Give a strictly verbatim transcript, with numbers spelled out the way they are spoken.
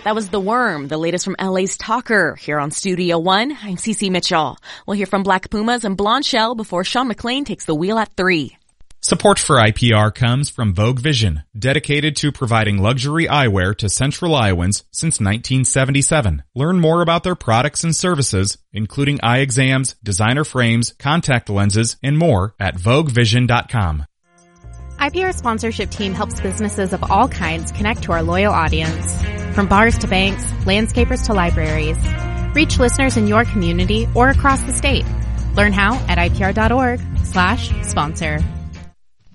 That was The Worm, the latest from L A's Talker. Here on Studio One, I'm Cece Mitchell. We'll hear from Black Pumas and Blonde Shell before Sean McClain takes the wheel at three. Support for I P R comes from Vogue Vision, dedicated to providing luxury eyewear to Central Iowans since nineteen seventy-seven. Learn more about their products and services, including eye exams, designer frames, contact lenses, and more at vogue vision dot com. I P R sponsorship team helps businesses of all kinds connect to our loyal audience. From bars to banks, landscapers to libraries. Reach listeners in your community or across the state. Learn how at I P R dot org slash sponsor.